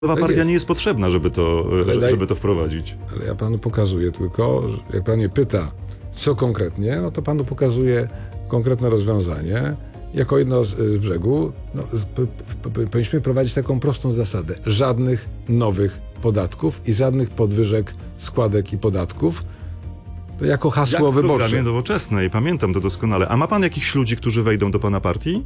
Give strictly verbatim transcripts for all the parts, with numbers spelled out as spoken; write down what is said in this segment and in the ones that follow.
Nowa Tak partia jest. nie jest potrzebna, żeby to, Ale żeby daj- to wprowadzić. Ale ja panu pokazuję tylko, że jak pan mnie pyta, co konkretnie, no to panu pokazuję konkretne rozwiązanie. Jako jedno z, z brzegu no, z, p, p, p, powinniśmy prowadzić taką prostą zasadę. Żadnych nowych podatków i żadnych podwyżek składek i podatków. To jako hasło Jak w wyborcze. programie Nowoczesnej, pamiętam to doskonale. A ma pan jakichś ludzi, którzy wejdą do pana partii?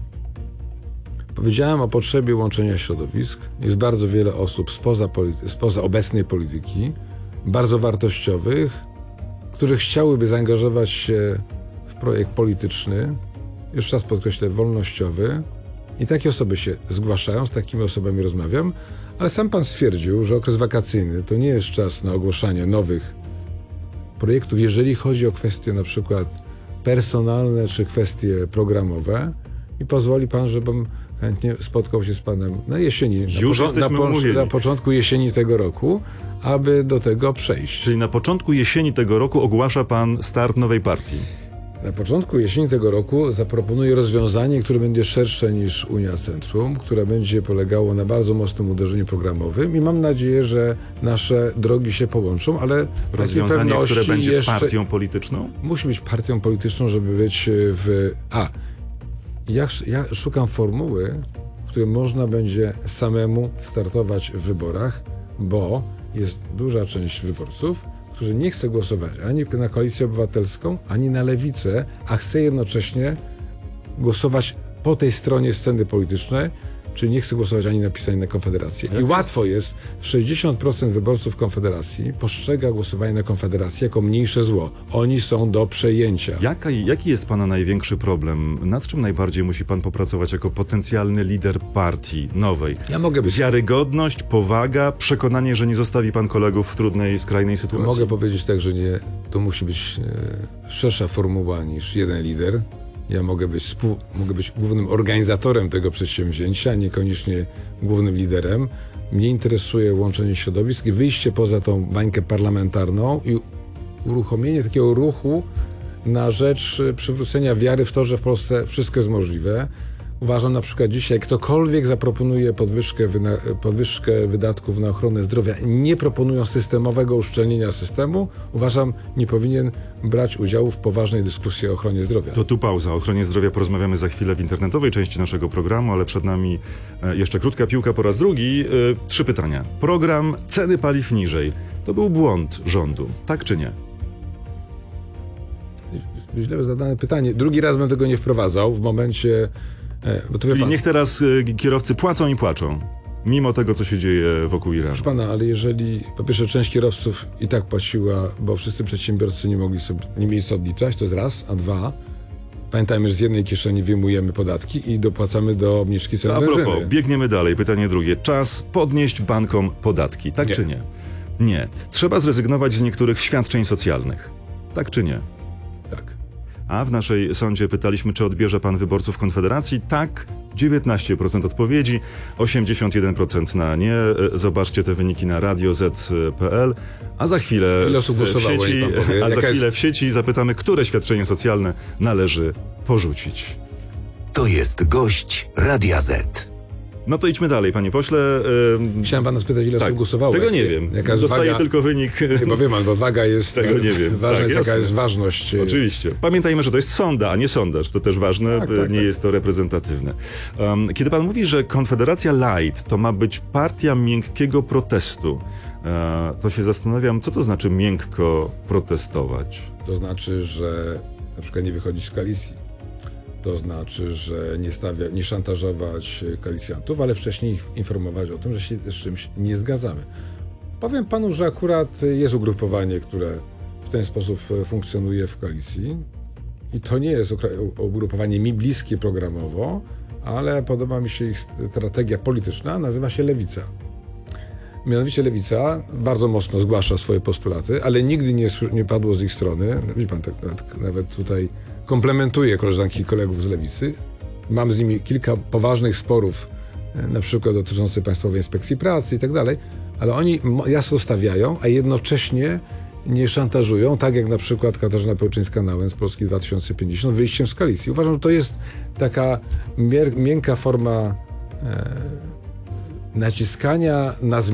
Powiedziałem o potrzebie łączenia środowisk. Jest bardzo wiele osób spoza, polity- spoza obecnej polityki, bardzo wartościowych, którzy chciałyby zaangażować się w projekt polityczny, jeszcze raz podkreślę, wolnościowy. I takie osoby się zgłaszają, z takimi osobami rozmawiam, ale sam pan stwierdził, że okres wakacyjny to nie jest czas na ogłaszanie nowych projektów, jeżeli chodzi o kwestie na przykład personalne czy kwestie programowe. I pozwoli pan, żebym chętnie spotkał się z panem na jesieni, na, Już począ- jesteśmy na, umówieni. na początku jesieni tego roku, aby do tego przejść. Czyli na początku jesieni tego roku ogłasza pan start nowej partii. Na początku jesieni tego roku zaproponuję rozwiązanie, które będzie szersze niż Unia Centrum, które będzie polegało na bardzo mocnym uderzeniu programowym i mam nadzieję, że nasze drogi się połączą, ale takiej Rozwiązanie, pewności które będzie jeszcze... partią polityczną? Musi być partią polityczną, żeby być w... A, ja, ja szukam formuły, w której można będzie samemu startować w wyborach, bo jest duża część wyborców, którzy nie chce głosować ani na Koalicję Obywatelską, ani na Lewicę, a chce jednocześnie głosować po tej stronie sceny politycznej, czyli nie chce głosować ani na PiS, ani na Konfederację. I łatwo jest, sześćdziesiąt procent wyborców Konfederacji postrzega głosowanie na Konfederację jako mniejsze zło. Oni są do przejęcia. Jaka, jaki jest pana największy problem? Nad czym najbardziej musi pan popracować jako potencjalny lider partii nowej? Ja mogę być... Wiarygodność, powaga, przekonanie, że nie zostawi pan kolegów w trudnej, skrajnej sytuacji? Mogę powiedzieć tak, że nie, to musi być e, szersza formuła niż jeden lider. Ja mogę być, współ, mogę być głównym organizatorem tego przedsięwzięcia, niekoniecznie głównym liderem. Mnie interesuje łączenie środowisk i wyjście poza tą bańkę parlamentarną i uruchomienie takiego ruchu na rzecz przywrócenia wiary w to, że w Polsce wszystko jest możliwe. Uważam na przykład dzisiaj, ktokolwiek zaproponuje podwyżkę, wyna- podwyżkę wydatków na ochronę zdrowia, nie proponując systemowego uszczelnienia systemu, uważam, nie powinien brać udziału w poważnej dyskusji o ochronie zdrowia. To tu pauza. O ochronie zdrowia porozmawiamy za chwilę w internetowej części naszego programu, ale przed nami e, jeszcze krótka piłka po raz drugi. E, trzy pytania. Program ceny paliw niżej. To był błąd rządu, tak czy nie? Źle zadane pytanie. Drugi raz bym tego nie wprowadzał w momencie... e, Bo to wie Czyli pan, niech teraz e, kierowcy płacą i płaczą, mimo tego, co się dzieje wokół Iranu. proszę pana, ale jeżeli po pierwsze część kierowców i tak płaciła, bo wszyscy przedsiębiorcy nie mogli sobie, nie mieli co odliczać, to jest raz, a dwa, pamiętajmy, że z jednej kieszeni wyjmujemy podatki i dopłacamy do obniżki cen A benzyny. propos, biegniemy dalej. Pytanie drugie. Czas podnieść bankom podatki, tak Nie. czy nie? Nie. Trzeba zrezygnować z niektórych świadczeń socjalnych, tak czy nie? Tak. A w naszej sądzie pytaliśmy, czy odbierze pan wyborców Konfederacji. Tak, dziewiętnaście procent odpowiedzi, osiemdziesiąt jeden procent na nie. E, Zobaczcie te wyniki na radio zet kropka pe el. A za chwilę Ile osób w, w głosowało, sieci, niech pan powie. a za Jaka chwilę jest- w sieci zapytamy, które świadczenie socjalne należy porzucić. To jest gość Radia Z. No to idźmy dalej, panie pośle. Ym, Chciałem pana spytać, ile tak, osób głosowało. tego nie Jak- wiem. Jaka jest Dostaję waga... tylko wynik. Nie, bo wie pan, bo waga jest... Tego nie wiem. Ważna Tak, jest, jaka jasne. jest ważność. Oczywiście. Pamiętajmy, że to jest sonda, a nie sondaż. To też ważne, Tak, by tak, nie tak. jest to reprezentatywne. Um, kiedy pan mówi, że Konfederacja Light to ma być partia miękkiego protestu, e, to się zastanawiam, co to znaczy miękko protestować? To znaczy, że na przykład nie wychodzić z koalicji. To znaczy, że nie, stawia, nie szantażować koalicjantów, ale wcześniej ich informować o tym, że się z czymś nie zgadzamy. Powiem panu, że akurat jest ugrupowanie, które w ten sposób funkcjonuje w koalicji i to nie jest ugrupowanie mi bliskie programowo, ale podoba mi się ich strategia polityczna, nazywa się Lewica. Mianowicie Lewica bardzo mocno zgłasza swoje postulaty, ale nigdy nie, nie padło z ich strony. Widzi pan, tak nawet, nawet tutaj komplementuję koleżanki i kolegów z Lewicy. Mam z nimi kilka poważnych sporów, na przykład dotyczących Państwowej Inspekcji Pracy i tak dalej, ale oni jasno stawiają, a jednocześnie nie szantażują, tak jak na przykład Katarzyna Pełczyńska-Nałęcz z Polski dwa tysiące pięćdziesiąt wyjściem z koalicji. Uważam, że to jest taka miękka forma e, naciskania na